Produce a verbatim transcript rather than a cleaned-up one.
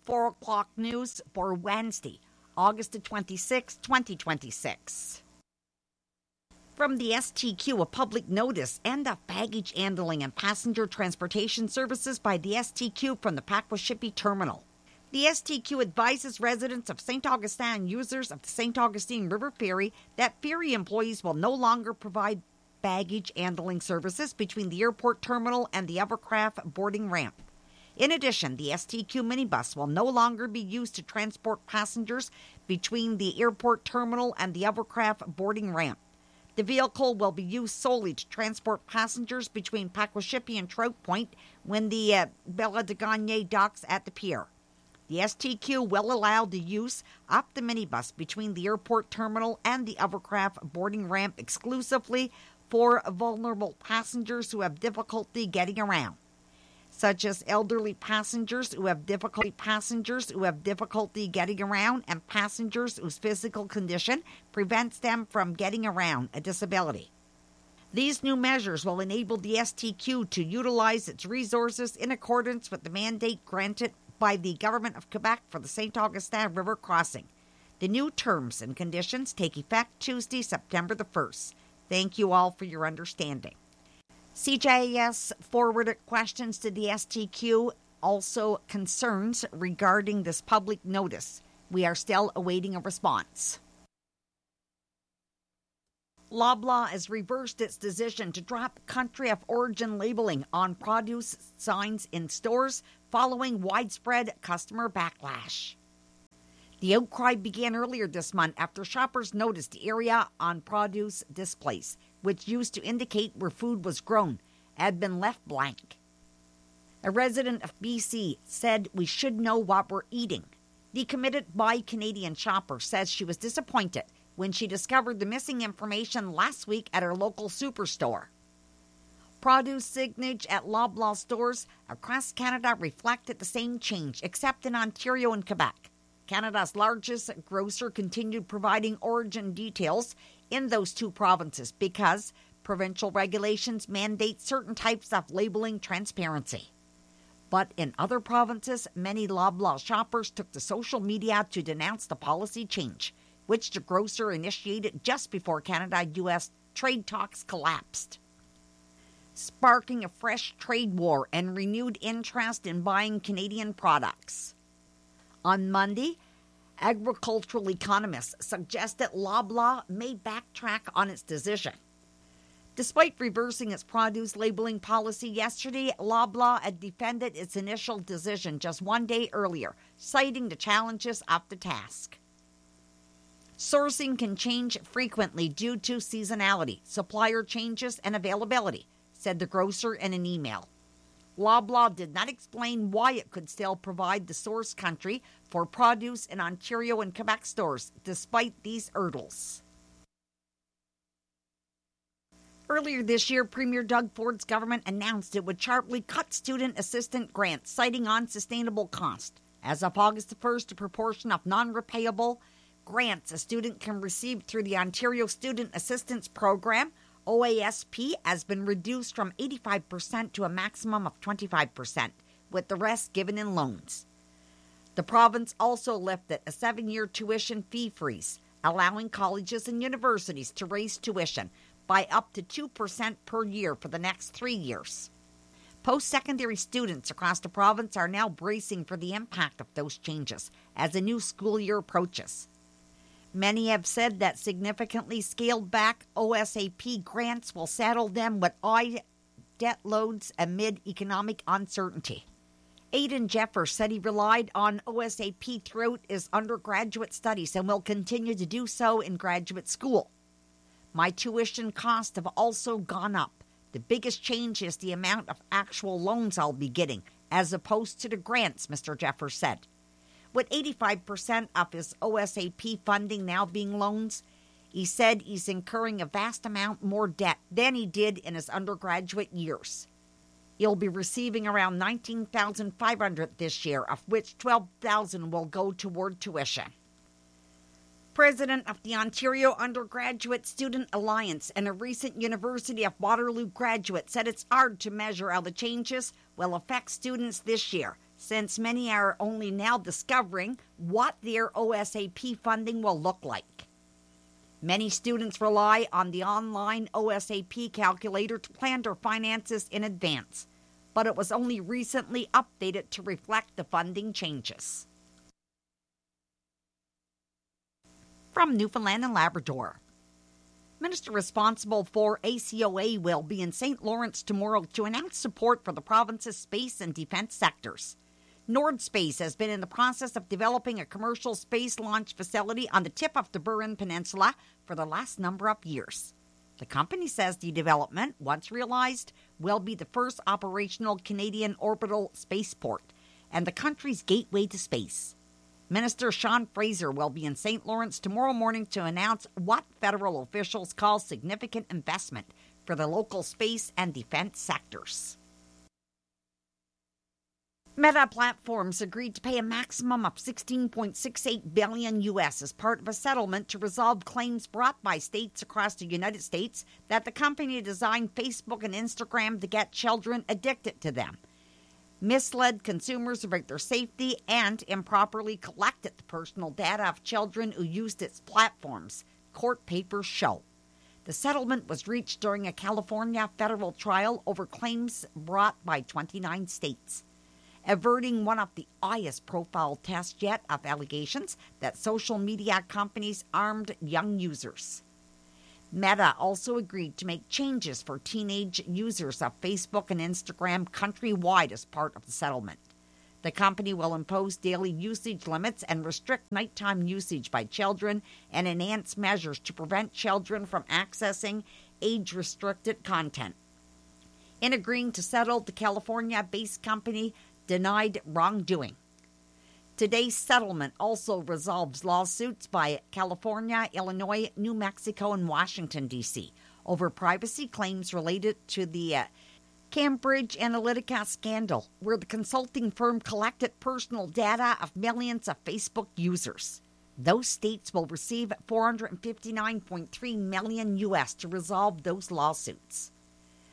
four o'clock news for Wednesday, August the twenty-sixth, twenty twenty-six. From the S T Q, a public notice and of baggage handling and passenger transportation services by the S T Q from the Pakwashipi Terminal. The S T Q advises residents of Saint Augustine and users of the Saint Augustine River Ferry that ferry employees will no longer provide baggage handling services between the airport terminal and the Evercraft boarding ramp. In addition, the S T Q minibus will no longer be used to transport passengers between the airport terminal and the Evercraft boarding ramp. The vehicle will be used solely to transport passengers between Pakwashipi and Trout Point when the uh, Bella de Gagne docks at the pier. The S T Q will allow the use of the minibus between the airport terminal and the Evercraft boarding ramp exclusively for vulnerable passengers who have difficulty getting around, such as elderly passengers who have difficulty passengers who have difficulty getting around and passengers whose physical condition prevents them from getting around, a disability. These new measures will enable the S T Q to utilize its resources in accordance with the mandate granted by the Government of Quebec for the Saint Augustine River crossing. The new terms and conditions take effect Tuesday, September the first. Thank you all for your understanding. C J S forwarded questions to the S T Q, also concerns regarding this public notice. We are still awaiting a response. Loblaw has reversed its decision to drop country of origin labeling on produce signs in stores following widespread customer backlash. The outcry began earlier this month after shoppers noticed the area on produce displays, which used to indicate where food was grown, had been left blank. A resident of B C said we should know what we're eating. The committed Buy Canadian shopper says she was disappointed when she discovered the missing information last week at her local superstore. Produce signage at Loblaw stores across Canada reflected the same change, except in Ontario and Quebec. Canada's largest grocer continued providing origin details in those two provinces because provincial regulations mandate certain types of labeling transparency. But in other provinces, many Loblaw shoppers took to social media to denounce the policy change, which the grocer initiated just before Canada-U S trade talks collapsed, sparking a fresh trade war and renewed interest in buying Canadian products. On Monday, agricultural economists suggested Loblaw may backtrack on its decision. Despite reversing its produce labeling policy yesterday, Loblaw had defended its initial decision just one day earlier, citing the challenges of the task. Sourcing can change frequently due to seasonality, supplier changes, and availability, said the grocer in an email. Loblaw did not explain why it could still provide the source country for produce in Ontario and Quebec stores, despite these hurdles. Earlier this year, Premier Doug Ford's government announced it would sharply cut student assistance grants, citing unsustainable cost. As of August the first, the proportion of non-repayable grants a student can receive through the Ontario Student Assistance Program, O A S P, has been reduced from eighty-five percent to a maximum of twenty-five percent, with the rest given in loans. The province also lifted a seven-year tuition fee freeze, allowing colleges and universities to raise tuition by up to two percent per year for the next three years. Post-secondary students across the province are now bracing for the impact of those changes as the new school year approaches. Many have said that significantly scaled-back O S A P grants will saddle them with high debt loads amid economic uncertainty. Aidan Jeffers said he relied on O S A P throughout his undergraduate studies and will continue to do so in graduate school. My tuition costs have also gone up. The biggest change is the amount of actual loans I'll be getting, as opposed to the grants, Mister Jeffers said. With eighty-five percent of his O S A P funding now being loans, he said he's incurring a vast amount more debt than he did in his undergraduate years. He'll be receiving around nineteen thousand five hundred dollars this year, of which twelve thousand dollars will go toward tuition. President of the Ontario Undergraduate Student Alliance and a recent University of Waterloo graduate said it's hard to measure how the changes will affect students this year, since many are only now discovering what their O S A P funding will look like. Many students rely on the online O S A P calculator to plan their finances in advance, but it was only recently updated to reflect the funding changes. From Newfoundland and Labrador, Minister responsible for A C O A will be in Saint Lawrence tomorrow to announce support for the province's space and defense sectors. Nordspace has been in the process of developing a commercial space launch facility on the tip of the Burin Peninsula for the last number of years. The company says the development, once realized, will be the first operational Canadian orbital spaceport and the country's gateway to space. Minister Sean Fraser will be in Saint Lawrence tomorrow morning to announce what federal officials call significant investment for the local space and defense sectors. Meta Platforms agreed to pay a maximum of sixteen point six eight billion U S as part of a settlement to resolve claims brought by states across the United States that the company designed Facebook and Instagram to get children addicted to them, misled consumers about their safety, and improperly collected the personal data of children who used its platforms, court papers show. The settlement was reached during a California federal trial over claims brought by twenty-nine states, averting one of the highest profile tests yet of allegations that social media companies armed young users. Meta also agreed to make changes for teenage users of Facebook and Instagram countrywide as part of the settlement. The company will impose daily usage limits and restrict nighttime usage by children and enhance measures to prevent children from accessing age-restricted content. In agreeing to settle, the California-based company denied wrongdoing. Today's settlement also resolves lawsuits by California, Illinois, New Mexico, and Washington, D C over privacy claims related to the uh, Cambridge Analytica scandal, where the consulting firm collected personal data of millions of Facebook users. Those states will receive four hundred fifty-nine point three million U S to resolve those lawsuits.